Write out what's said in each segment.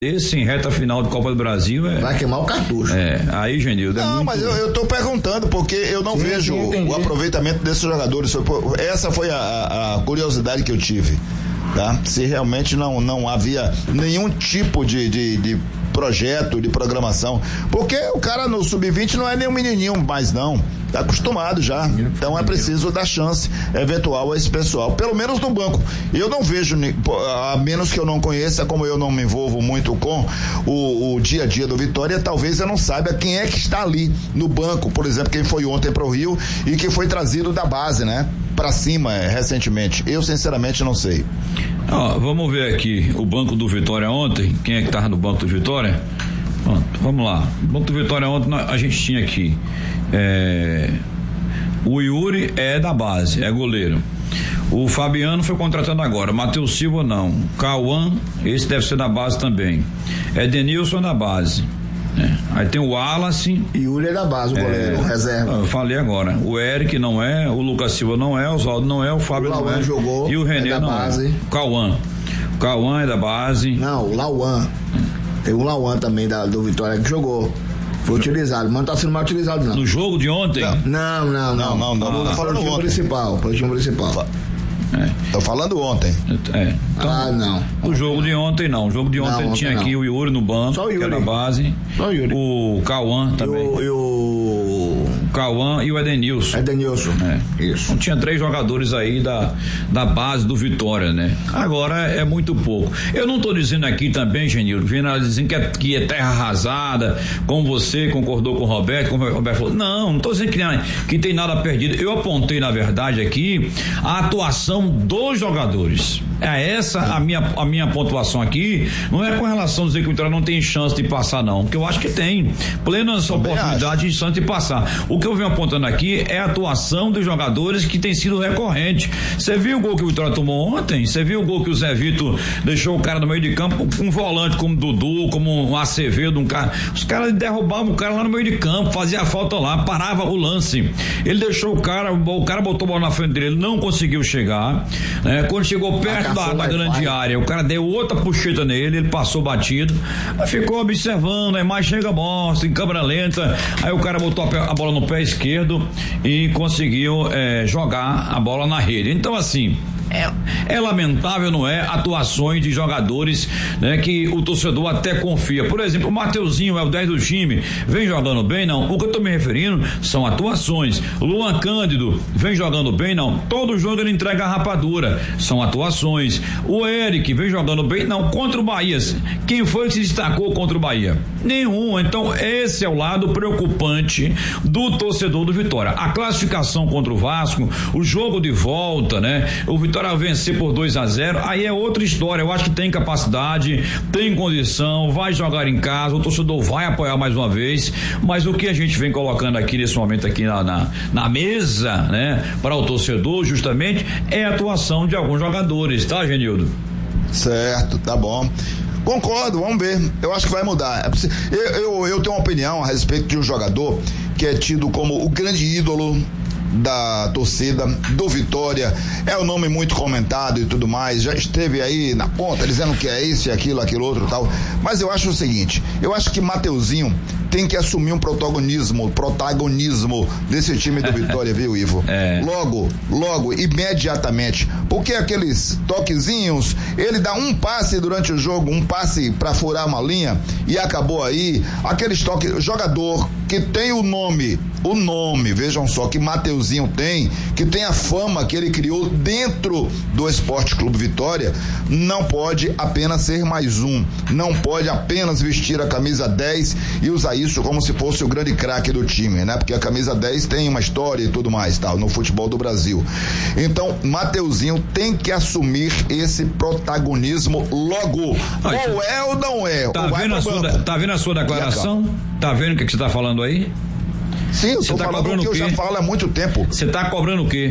esse em reta final de Copa do Brasil vai queimar o cartucho. Aí, Genildo. Não, mas eu tô perguntando porque eu não vejo o aproveitamento desses jogadores. Essa foi a curiosidade que eu tive, tá? Se realmente não havia nenhum tipo de projeto, de programação, porque o cara no sub-20 não é nem um menininho mais não, tá acostumado já, então é preciso dar chance eventual a esse pessoal, pelo menos no banco. Eu não vejo, a menos que eu não conheça, como eu não me envolvo muito com o dia a dia do Vitória, talvez eu não saiba quem é que está ali no banco, por exemplo, quem foi ontem para o Rio e que foi trazido da base, né, para cima recentemente. Eu sinceramente não sei. Vamos ver aqui o banco do Vitória ontem. Quem é que estava no banco do Vitória? Pronto, vamos lá. O banco do Vitória ontem a gente tinha aqui o Yuri é da base, é goleiro. O Fabiano foi contratado agora. Matheus Silva não. Cauã, esse deve ser da base também. Edenilson da base. Aí tem o Wallace. Yuri é da base, o goleiro, reserva. Eu falei agora. O Eric não é, o Lucas Silva não é, o Oswaldo não é, o Fábio não é. Jogou, e o René não base. É. Cauã. O Cauã é da base. Não, o Lauan. Tem o Lauan também do Vitória que jogou. Foi utilizado, mas não tá sendo mal utilizado, não. No jogo de ontem? Não. Tô falando do time principal. Tô falando ontem. Então, não. O jogo de ontem não. O jogo de ontem tinha aqui o Yuri no banco, só o Yuri. Que é da base. Só o Yuri. O Cauã também. O Cauã e o Edenilson. Isso. Então tinha 3 jogadores aí da base do Vitória, né? Agora é muito pouco. Eu não tô dizendo aqui também, Genildo, dizendo que é terra arrasada, como você concordou com o Roberto, como o Roberto falou. Não tô dizendo que tem nada perdido. Eu apontei, na verdade, aqui a atuação dos jogadores. É essa a minha pontuação aqui. Não é com relação a dizer que o Vitória não tem chance de passar, não, porque eu acho que tem plenas oportunidades de chance de passar. O que eu venho apontando aqui é a atuação dos jogadores que tem sido recorrente. Você viu o gol que o Vitória tomou ontem? Você viu o gol que o Zé Vitor deixou o cara no meio de campo, um volante como Dudu, como um Acevedo, um cara, os caras derrubavam o cara lá no meio de campo, fazia a falta lá, parava o lance, ele deixou o cara botou a bola na frente dele, ele não conseguiu chegar, né? Quando chegou perto da grande área, o cara deu outra puxeta nele, ele passou batido, ficou observando, a imagem chega mostra, em câmera lenta, aí o cara botou a bola no pé esquerdo e conseguiu jogar a bola na rede. Então, assim, é lamentável, não é? Atuações de jogadores, né, que o torcedor até confia. Por exemplo, o Mateuzinho é o 10 do time, vem jogando bem? Não. O que eu tô me referindo são atuações. Luan Cândido vem jogando bem? Não. Todo jogo ele entrega a rapadura, são atuações. O Eric vem jogando bem? Não. Contra o Bahia, quem foi que se destacou contra o Bahia? Nenhum. Então esse é o lado preocupante do torcedor do Vitória. A classificação contra o Vasco, o jogo de volta, né? O Vitória vencer por 2-0, aí é outra história. Eu acho que tem capacidade, tem condição, vai jogar em casa, o torcedor vai apoiar mais uma vez, mas o que a gente vem colocando aqui nesse momento aqui na mesa, né, para o torcedor justamente é a atuação de alguns jogadores, tá, Genildo? Certo, tá bom. Concordo, vamos ver. Eu acho que vai mudar. Eu tenho uma opinião a respeito de um jogador que é tido como o grande ídolo da torcida do Vitória, é um nome muito comentado e tudo mais, já esteve aí na ponta dizendo que é isso e aquilo outro e tal, mas eu acho o seguinte, eu acho que Mateuzinho tem que assumir um protagonismo desse time do Vitória, viu, Ivo? Logo, imediatamente, porque aqueles toquezinhos, ele dá um passe durante o jogo, um passe pra furar uma linha e acabou aí, aqueles toques, jogador que tem o nome, vejam só, que Mateuzinho tem, que tem a fama que ele criou dentro do Esporte Clube Vitória, não pode apenas ser mais um, não pode apenas vestir a camisa 10 e usar isso como se fosse o grande craque do time, né? Porque a camisa 10 tem uma história e tudo mais, tal, no futebol do Brasil. Então, Mateuzinho tem que assumir esse protagonismo logo. Ou é ou não é? Tá vendo a sua declaração? Tá vendo o que você tá falando aí? Sim, eu tô falando o que eu já falo há muito tempo. Você tá cobrando o quê?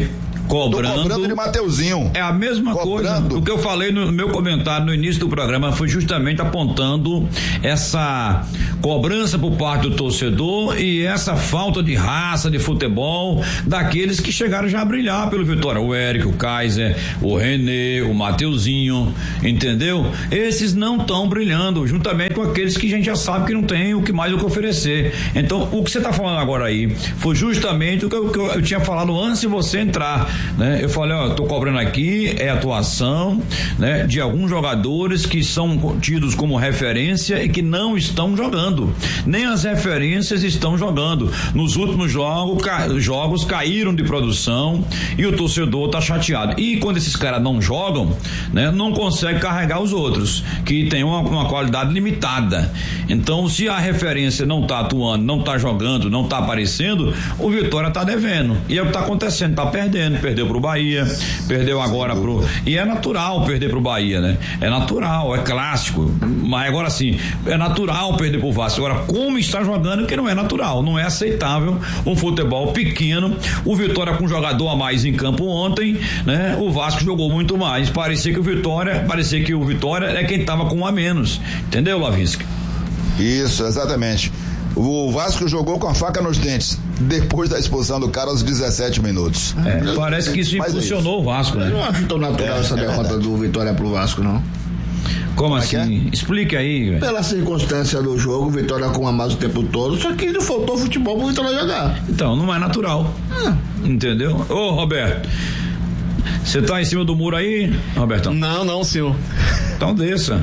cobrando de Mateuzinho. É a mesma coisa. O que eu falei no meu comentário no início do programa foi justamente apontando essa cobrança por parte do torcedor e essa falta de raça de futebol daqueles que chegaram já a brilhar pelo Vitória. O Eric, o Kaiser, o René, o Mateuzinho, entendeu? Esses não estão brilhando, juntamente com aqueles que a gente já sabe que não tem o que mais o que oferecer. Então, o que você está falando agora aí foi justamente o que eu tinha falado antes de você entrar, né? Eu falei, ó, tô cobrando aqui é atuação, né, de alguns jogadores que são tidos como referência e que não estão jogando. Nem as referências estão jogando. Nos últimos jogos caíram de produção e o torcedor tá chateado. E quando esses caras não jogam, né, não consegue carregar os outros, que tem uma qualidade limitada. Então, se a referência não tá atuando, não tá jogando, não tá aparecendo, o Vitória tá devendo. E é o que tá acontecendo, tá perdendo. Perdeu pro Bahia, perdeu agora pro... E é natural perder pro Bahia, né? É natural, é clássico. Mas agora sim, é natural perder pro Vasco. Agora, como está jogando, que não é natural, não é aceitável um futebol pequeno. O Vitória com um jogador a mais em campo ontem, né? O Vasco jogou muito mais. Parecia que o Vitória é quem tava com um a menos. Entendeu, Lavinsky? Isso, exatamente. O Vasco jogou com a faca nos dentes depois da expulsão do cara aos 17 minutos. Parece que isso impulsionou o Vasco, né? Eu não acho tão natural essa derrota do Vitória pro Vasco, não. Como assim? Explique aí, velho. Pela circunstância do jogo, o Vitória com a mais o tempo todo, só que não faltou futebol pro Vitória jogar. Então, não é natural. Entendeu? Ô, Roberto, você tá em cima do muro aí, Robertão? Não, senhor. Então desça.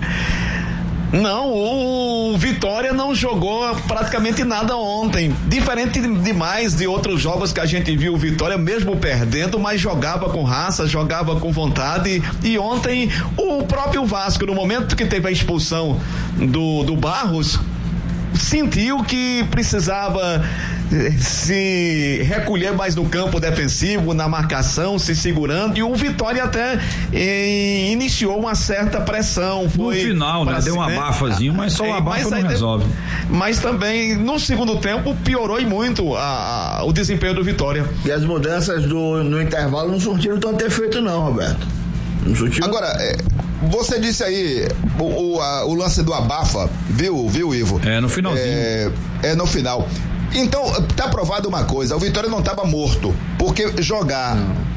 Não, o Vitória não jogou praticamente nada ontem. Diferente demais de outros jogos que a gente viu o Vitória, mesmo perdendo, mas jogava com raça, jogava com vontade. E ontem o próprio Vasco, no momento que teve a expulsão do Barros, sentiu que precisava se recolher mais no campo defensivo, na marcação, se segurando, e o Vitória até iniciou uma certa pressão. Foi no final, né? Deu um abafazinho, mas só o abafa não resolve. Mas também, no segundo tempo, piorou e muito o desempenho do Vitória. E as mudanças no intervalo não surtiram tanto efeito não, Roberto. Não surtiram. Agora, você disse aí o lance do abafa, viu, Ivo? No finalzinho. No final. Então, tá provado uma coisa, o Vitória não estava morto, porque jogar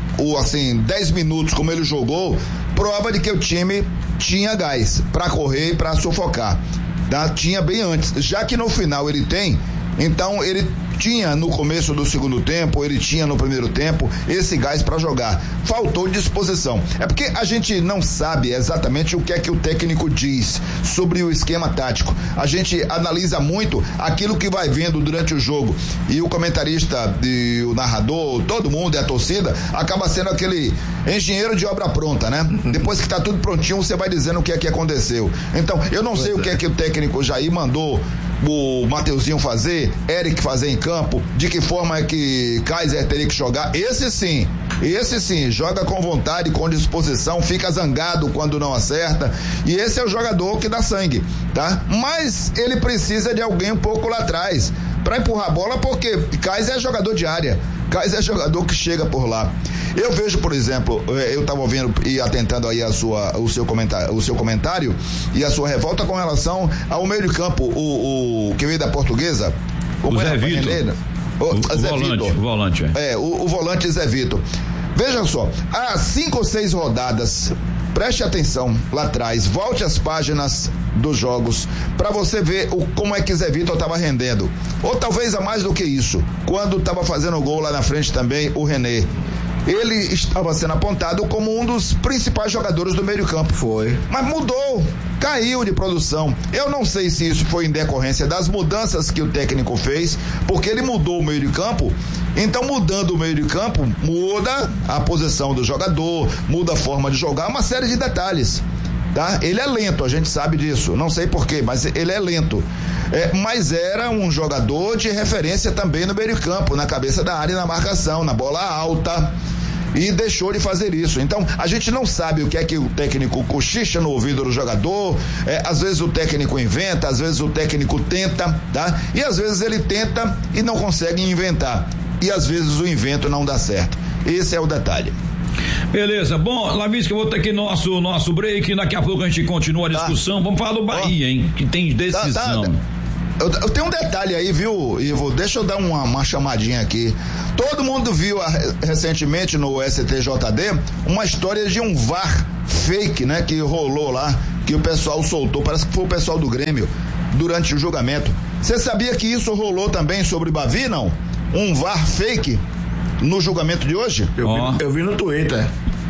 10 minutos como ele jogou, prova de que o time tinha gás para correr e para sufocar, tá? Tinha bem antes, já que no final ele tem, então ele tinha no começo do segundo tempo, ele tinha no primeiro tempo esse gás para jogar. Faltou disposição. É porque a gente não sabe exatamente o que é que o técnico diz sobre o esquema tático. A gente analisa muito aquilo que vai vendo durante o jogo. E o comentarista, o narrador, todo mundo, a torcida, acaba sendo aquele engenheiro de obra pronta, né? Depois que tá tudo prontinho, você vai dizendo o que é que aconteceu. Então, eu não sei o que é que o técnico Jair mandou o Mateuzinho fazer, Eric fazer em campo, de que forma é que Kaiser teria que jogar. Esse sim, joga com vontade, com disposição, fica zangado quando não acerta, e esse é o jogador que dá sangue, tá? Mas ele precisa de alguém um pouco lá atrás para empurrar a bola, porque Kaiser é jogador de área, Kaiser é jogador que chega por lá. Eu vejo, por exemplo, eu estava ouvindo e atentando aí o seu comentário e a sua revolta com relação ao meio de campo, o que veio da Portuguesa, o Zé Vitor. O volante. O volante Zé Vitor. Veja só, há 5 ou 6 rodadas, preste atenção lá atrás, volte às páginas dos jogos para você ver como é que Zé Vitor estava rendendo, ou talvez a mais do que isso, quando estava fazendo gol lá na frente também o René. Ele estava sendo apontado como um dos principais jogadores do meio campo. Foi. Mas mudou, caiu de produção. Eu não sei se isso foi em decorrência das mudanças que o técnico fez, porque ele mudou o meio de campo. Então, mudando o meio de campo, muda a posição do jogador, muda a forma de jogar, uma série de detalhes. Tá? Ele é lento, a gente sabe disso. Não sei porquê, mas ele é lento. Mas era um jogador de referência também no meio de campo, na cabeça da área, na marcação, na bola alta. E deixou de fazer isso. Então, a gente não sabe o que é que o técnico cochicha no ouvido do jogador. Às vezes o técnico inventa, às vezes o técnico tenta, tá? E às vezes ele tenta e não consegue inventar. e às vezes o invento não dá certo. Esse é o detalhe. Beleza, bom, Lavísca, eu vou ter aqui nosso break, daqui a pouco a gente continua a discussão. Vamos falar do Bahia, hein, que tem decisão. Eu tenho um detalhe aí, viu, Ivo? Deixa eu dar uma chamadinha aqui. Todo mundo viu recentemente no STJD uma história de um VAR fake, né, que rolou lá, que o pessoal soltou, parece que foi o pessoal do Grêmio, durante o julgamento. Você sabia que isso rolou também sobre Bavi, não? Um VAR fake no julgamento de hoje? Eu vi no Twitter.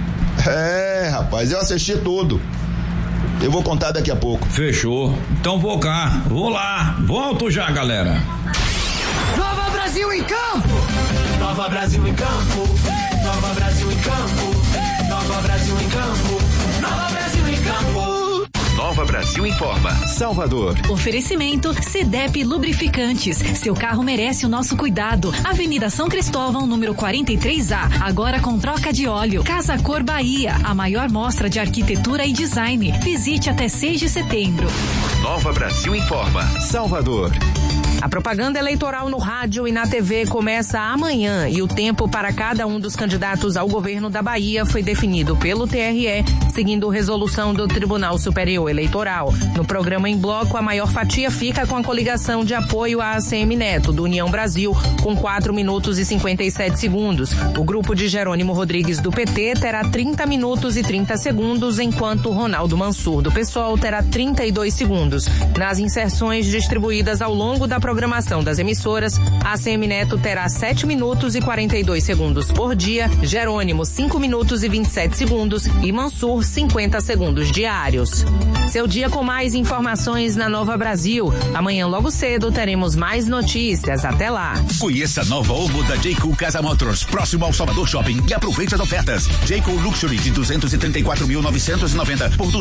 Rapaz, eu assisti tudo. Eu vou contar daqui a pouco. Fechou. Então vou lá. Volto já, galera. Nova Brasil em campo! Nova Brasil em campo! Nova Brasil em campo! Nova Brasil em campo! Nova Brasil em campo! Nova Brasil informa. Salvador. Oferecimento CDEP Lubrificantes. Seu carro merece o nosso cuidado. Avenida São Cristóvão, número 43A. Agora com troca de óleo. Casa Cor Bahia. A maior mostra de arquitetura e design. Visite até 6 de setembro. Nova Brasil informa. Salvador. A propaganda eleitoral no rádio e na TV começa amanhã e o tempo para cada um dos candidatos ao governo da Bahia foi definido pelo TRE, seguindo resolução do Tribunal Superior Eleitoral. No programa em bloco, a maior fatia fica com a coligação de apoio à ACM Neto, do União Brasil, com 4 minutos e 57 segundos. O grupo de Jerônimo Rodrigues, do PT, terá 30 minutos e 30 segundos, enquanto Ronaldo Mansur, do PSOL, terá 32 segundos. Nas inserções distribuídas ao longo da programação das emissoras, a ACM Neto terá 7 minutos e 42 segundos por dia, Jerônimo 5 minutos e 27 segundos e Mansur 50 segundos diários. Seu dia com mais informações na Nova Brasil. Amanhã logo cedo teremos mais notícias. Até lá. Conheça a nova Omo da Jayco Casa Motors, próximo ao Salvador Shopping, e aproveite as ofertas. Jayco Luxury de 234.990 por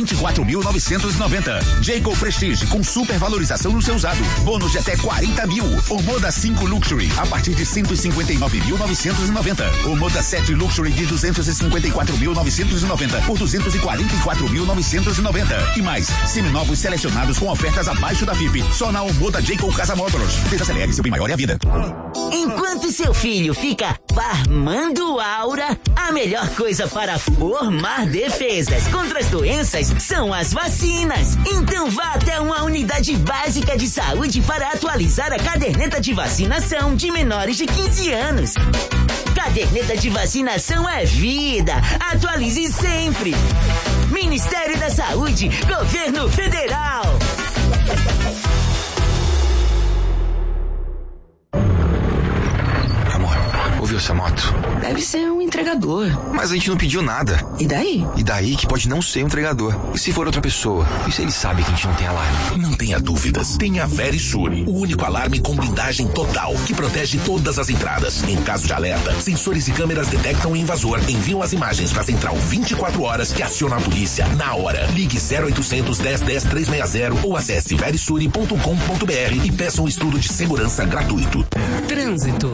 224.990. Jayco Prestige com supervalorização no seu usado. Bônus de até 40 mil. O Moda 5 Luxury a partir de 159.990. O Moda 7 Luxury de 254.990 por 244.990. E mais, seminovos selecionados com ofertas abaixo da FIP. Só na Moda Jayco Casa Motors. Desacelere, seu bem maior é a vida. Enquanto seu filho fica farmando aura, a melhor coisa para formar defesas contra as doenças são as vacinas. Então vá até uma unidade básica de saúde para atualizar a caderneta de vacinação de menores de 15 anos. Caderneta de vacinação é vida. Atualize sempre. Ministério da Saúde, Governo Federal. Amor, ouviu essa moto? Deve ser um entregador. Mas a gente não pediu nada. E daí? E daí que pode não ser um entregador. E se for outra pessoa? E se ele sabe que a gente não tem alarme? Não tenha dúvidas. Tenha a Verisure, o único alarme com blindagem total, que protege todas as entradas. Em caso de alerta, sensores e câmeras detectam o invasor, enviam as imagens para a central 24 horas que aciona a polícia na hora. Ligue 0800 10 10 360 ou acesse verisure.com.br e peça um estudo de segurança gratuito. Trânsito.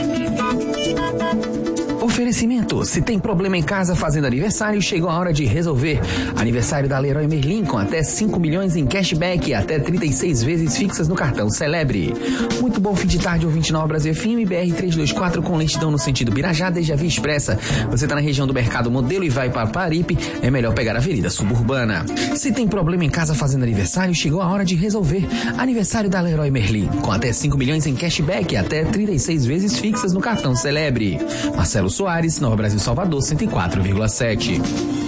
Oferecimento, se tem problema em casa fazendo aniversário, chegou a hora de resolver. Aniversário da Leroy Merlin com até 5 milhões em cashback e até 36 vezes fixas no cartão Celebre. Muito bom fim de tarde, ouvinte Nova Brasil FM, BR 324 com lentidão no sentido Birajá, desde a Via Expressa. Você está na região do Mercado Modelo e vai para Paripe, é melhor pegar a Avenida Suburbana. Se tem problema em casa fazendo aniversário, chegou a hora de resolver. Aniversário da Leroy Merlin com até 5 milhões em cashback e até 36 vezes fixas no cartão Celebre. Marcelo Soares, Nova Brasil Salvador, 104,7.